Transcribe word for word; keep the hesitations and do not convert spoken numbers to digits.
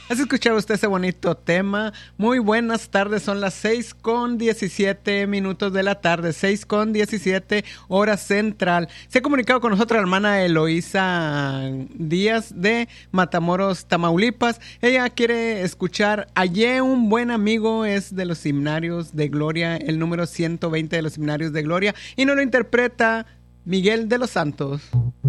¿Has escuchado usted ese bonito tema? Muy buenas tardes, son las seis con diecisiete minutos de la tarde, seis con diecisiete hora central. Se ha comunicado con nosotros la hermana Eloísa Díaz de Matamoros, Tamaulipas. Ella quiere escuchar Hallé un buen amigo, es de los Himnarios de Gloria, el número ciento veinte de los Himnarios de Gloria, y nos lo interpreta Miguel de los Santos.